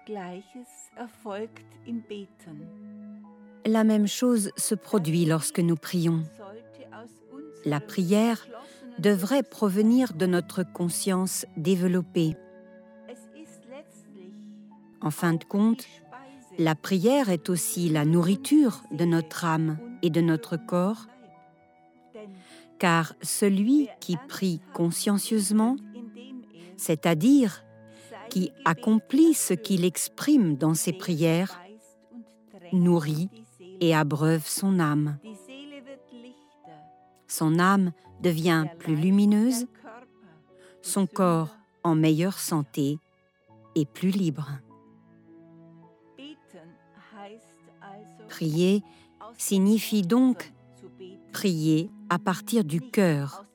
La même chose se produit lorsque nous prions. La prière devrait provenir de notre conscience développée. En fin de compte, la prière est aussi la nourriture de notre âme et de notre corps, car celui qui prie consciencieusement, c'est-à-dire qui accomplit ce qu'il exprime dans ses prières, nourrit et abreuve son âme. Son âme devient plus lumineuse, son corps en meilleure santé et plus libre. Prier signifie donc prier à partir du cœur,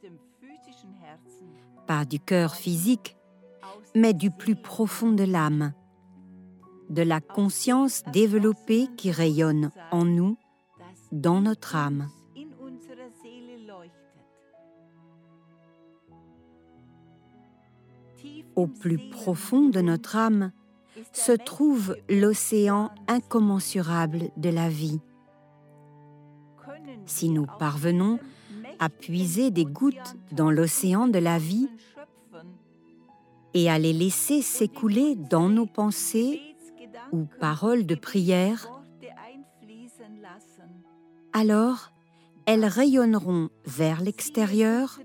pas du cœur physique, mais du plus profond de l'âme, de la conscience développée qui rayonne en nous, dans notre âme. Au plus profond de notre âme se trouve l'océan incommensurable de la vie. Si nous parvenons à puiser des gouttes dans l'océan de la vie et à les laisser s'écouler dans nos pensées ou paroles de prière, alors elles rayonneront vers l'extérieur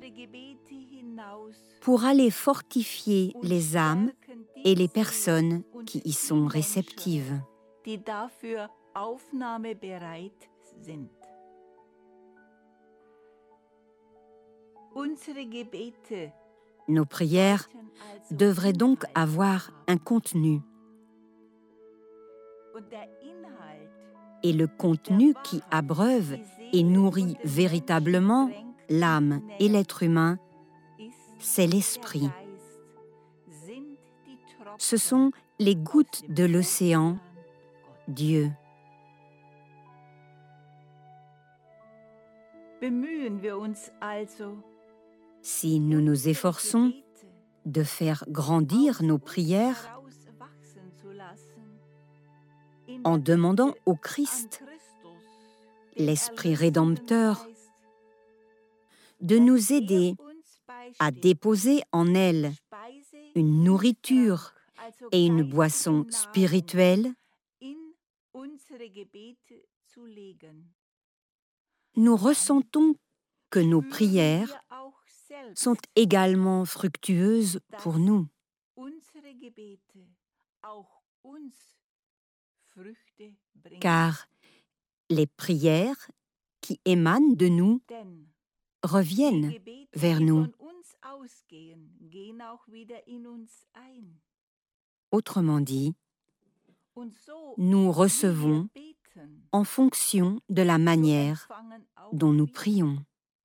pour aller fortifier les âmes et les personnes qui y sont réceptives. Nos prières devraient donc avoir un contenu. Et le contenu qui abreuve et nourrit véritablement l'âme et l'être humain, c'est l'esprit. Ce sont les gouttes de l'océan, Dieu. Si nous nous efforçons de faire grandir nos prières en demandant au Christ, l'Esprit rédempteur, de nous aider à déposer en elle une nourriture et une boisson spirituelle, nous ressentons que nos prières sont également fructueuses pour nous. Car les prières qui émanent de nous reviennent vers nous. Autrement dit, nous recevons en fonction de la manière dont nous prions.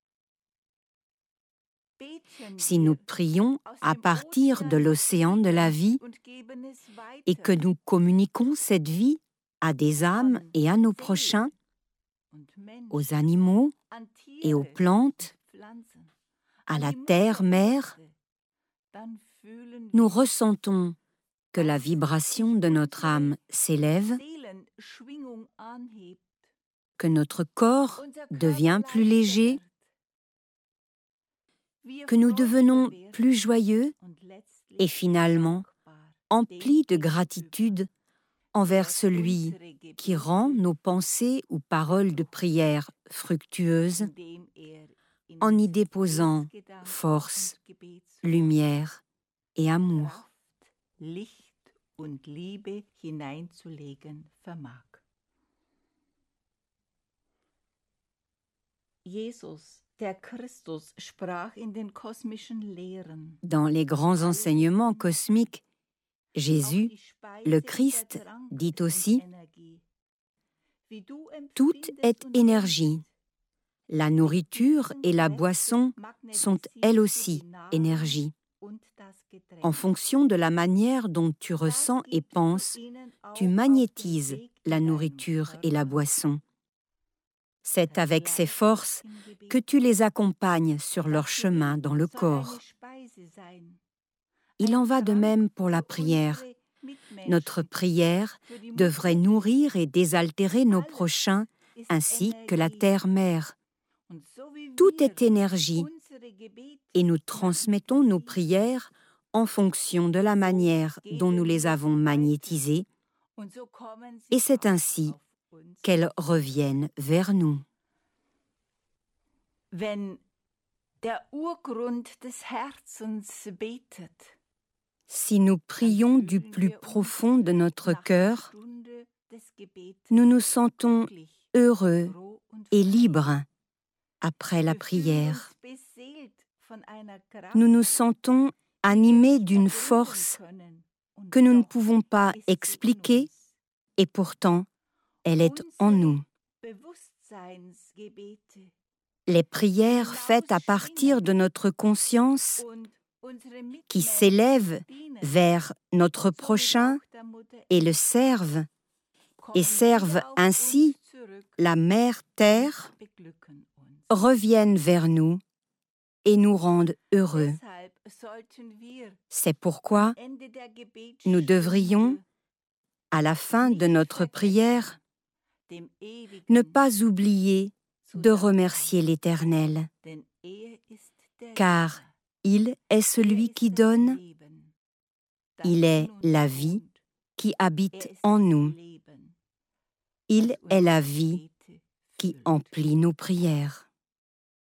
Si nous prions à partir de l'océan de la vie et que nous communiquons cette vie à des âmes et à nos prochains, aux animaux et aux plantes, à la terre-mère, nous ressentons que la vibration de notre âme s'élève, que notre corps devient plus léger, que nous devenons plus joyeux et finalement emplis de gratitude envers celui qui rend nos pensées ou paroles de prière fructueuses en y déposant force, lumière et amour. Dans les grands enseignements cosmiques, Jésus, le Christ, dit aussi « Tout est énergie. La nourriture et la boisson sont elles aussi énergie. En fonction de la manière dont tu ressens et penses, tu magnétises la nourriture et la boisson. C'est avec ces forces que tu les accompagnes sur leur chemin dans le corps. Il en va de même pour la prière, Notre prière devrait nourrir et désaltérer nos prochains, ainsi que la terre-mère. Tout est énergie, et nous transmettons nos prières en fonction de la manière dont nous les avons magnétisées, et c'est ainsi qu'elles reviennent vers nous. Si nous prions du plus profond de notre cœur, nous nous sentons heureux et libres après la prière. Nous nous sentons animés d'une force que nous ne pouvons pas expliquer, et pourtant, elle est en nous. Les prières faites à partir de notre conscience, qui s'élèvent vers notre prochain et le servent, et servent ainsi la Mère Terre, reviennent vers nous et nous rendent heureux. C'est pourquoi nous devrions, à la fin de notre prière, ne pas oublier de remercier l'Éternel, car il est celui qui donne, il est la vie qui habite en nous, il est la vie qui emplit nos prières.